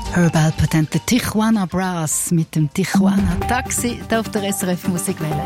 Herbal Patente Tijuana Brass mit dem Tijuana Taxi auf der SRF Musikwelle.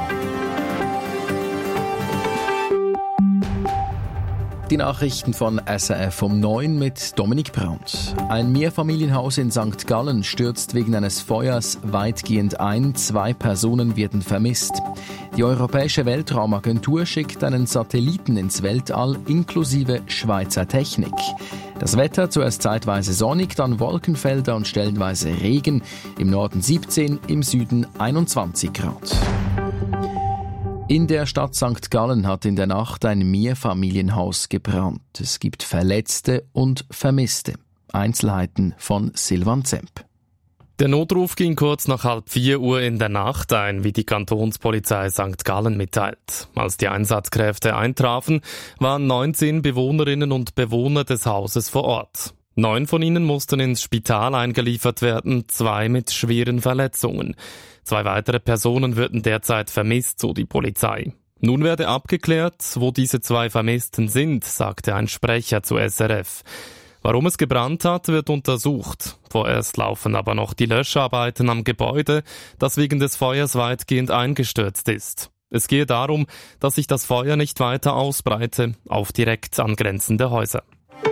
Die Nachrichten von SRF um 9 mit Dominik Brandt. Ein Mehrfamilienhaus in St. Gallen stürzt wegen eines Feuers weitgehend ein. 2 Personen werden vermisst. Die Europäische Weltraumagentur schickt einen Satelliten ins Weltall inklusive Schweizer Technik. Das Wetter zuerst zeitweise sonnig, dann Wolkenfelder und stellenweise Regen. Im Norden 17, im Süden 21 Grad. In der Stadt St. Gallen hat in der Nacht ein Mehrfamilienhaus gebrannt. Es gibt Verletzte und Vermisste. Einzelheiten von Silvan Zemp. Der Notruf ging kurz nach 3:30 in der Nacht ein, wie die Kantonspolizei St. Gallen mitteilt. Als die Einsatzkräfte eintrafen, waren 19 Bewohnerinnen und Bewohner des Hauses vor Ort. 9 von ihnen mussten ins Spital eingeliefert werden, 2 mit schweren Verletzungen. 2 weitere Personen würden derzeit vermisst, so die Polizei. Nun werde abgeklärt, wo diese 2 Vermissten sind, sagte ein Sprecher zu SRF. Warum es gebrannt hat, wird untersucht. Vorerst laufen aber noch die Löscharbeiten am Gebäude, das wegen des Feuers weitgehend eingestürzt ist. Es gehe darum, dass sich das Feuer nicht weiter ausbreite auf direkt angrenzende Häuser.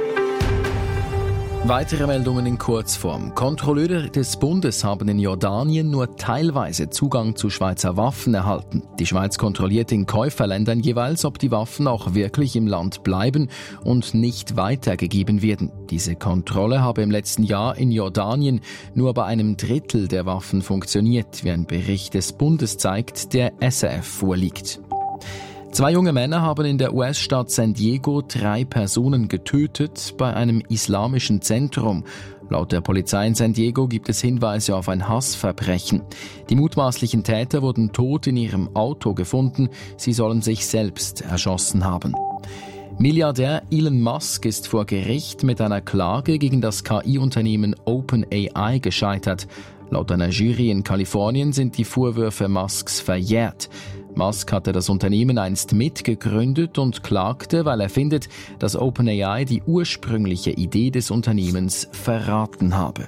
Weitere Meldungen in Kurzform. Kontrolleure des Bundes haben in Jordanien nur teilweise Zugang zu Schweizer Waffen erhalten. Die Schweiz kontrolliert in Käuferländern jeweils, ob die Waffen auch wirklich im Land bleiben und nicht weitergegeben werden. Diese Kontrolle habe im letzten Jahr in Jordanien nur bei einem Drittel der Waffen funktioniert, wie ein Bericht des Bundes zeigt, der SRF vorliegt. 2 junge Männer haben in der US-Stadt San Diego 3 Personen getötet bei einem islamischen Zentrum. Laut der Polizei in San Diego gibt es Hinweise auf ein Hassverbrechen. Die mutmaßlichen Täter wurden tot in ihrem Auto gefunden. Sie sollen sich selbst erschossen haben. Milliardär Elon Musk ist vor Gericht mit einer Klage gegen das KI-Unternehmen OpenAI gescheitert. Laut einer Jury in Kalifornien sind die Vorwürfe Musks verjährt. Musk hatte das Unternehmen einst mitgegründet und klagte, weil er findet, dass OpenAI die ursprüngliche Idee des Unternehmens verraten habe.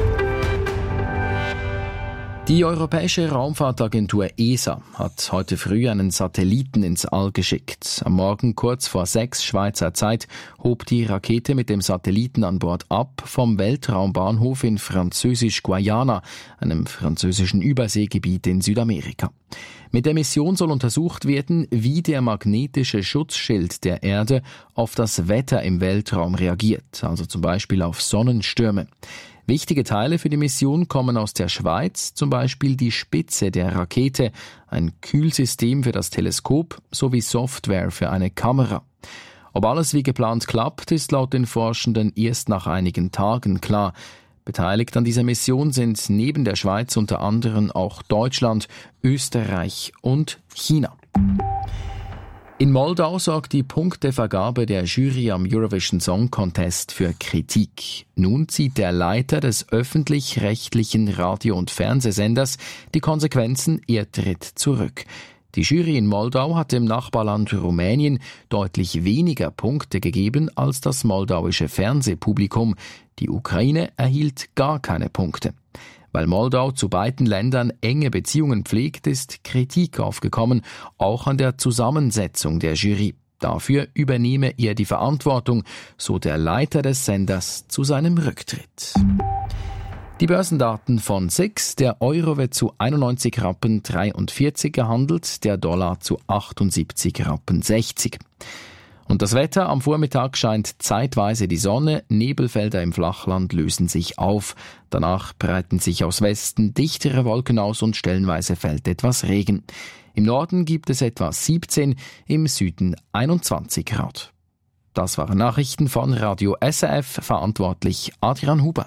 Die Europäische Raumfahrtagentur ESA hat heute früh einen Satelliten ins All geschickt. Am Morgen kurz vor 6 Schweizer Zeit hob die Rakete mit dem Satelliten an Bord ab vom Weltraumbahnhof in Französisch-Guayana, einem französischen Überseegebiet in Südamerika. Mit der Mission soll untersucht werden, wie der magnetische Schutzschild der Erde auf das Wetter im Weltraum reagiert, also zum Beispiel auf Sonnenstürme. Wichtige Teile für die Mission kommen aus der Schweiz, zum Beispiel die Spitze der Rakete, ein Kühlsystem für das Teleskop sowie Software für eine Kamera. Ob alles wie geplant klappt, ist laut den Forschenden erst nach einigen Tagen klar. Beteiligt an dieser Mission sind neben der Schweiz unter anderem auch Deutschland, Österreich und China. In Moldau sorgt die Punktevergabe der Jury am Eurovision Song Contest für Kritik. Nun zieht der Leiter des öffentlich-rechtlichen Radio- und Fernsehsenders die Konsequenzen, er tritt zurück. Die Jury in Moldau hat dem Nachbarland Rumänien deutlich weniger Punkte gegeben als das moldauische Fernsehpublikum. Die Ukraine erhielt gar keine Punkte. Weil Moldau zu beiden Ländern enge Beziehungen pflegt, ist Kritik aufgekommen, auch an der Zusammensetzung der Jury. Dafür übernehme er die Verantwortung, so der Leiter des Senders zu seinem Rücktritt. Die Börsendaten von SIX: Der Euro wird zu 91,43 Rappen gehandelt, der Dollar zu 78,60 Rappen. Und das Wetter: Am Vormittag scheint zeitweise die Sonne, Nebelfelder im Flachland lösen sich auf. Danach breiten sich aus Westen dichtere Wolken aus und stellenweise fällt etwas Regen. Im Norden gibt es etwa 17, im Süden 21 Grad. Das waren Nachrichten von Radio SRF, verantwortlich Adrian Huber.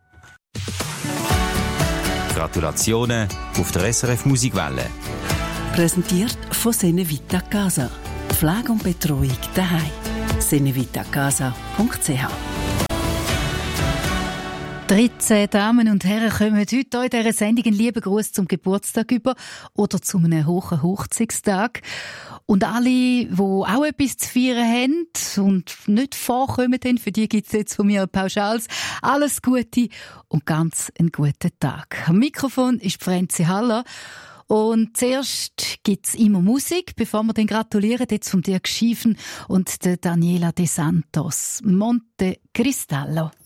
Gratulationen auf der SRF Musikwelle. Präsentiert von Senevita Casa. Pflege und Betreuung daheim. senevitacasa.ch 13 Damen und Herren kommen heute in dieser Sendung einen lieben Gruß zum Geburtstag über oder zu einem hohen Hochzeitstag. Und alle, die auch etwas zu feiern haben und nicht vorkommen, für die gibt es jetzt von mir ein Pauschals. Alles Gute und ganz einen guten Tag. Am Mikrofon ist Franzi Haller. Und zuerst gibt's immer Musik, bevor wir den gratulieren, jetzt von Dirk Schiefen und der Daniela De Santos. Monte Cristallo.